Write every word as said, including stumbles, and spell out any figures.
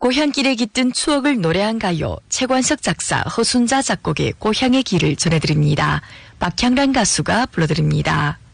고향길에 깃든 추억을 노래한 가요, 최관석 작사, 허순자 작곡의 고향의 길을 전해드립니다. 박향란 가수가 불러드립니다.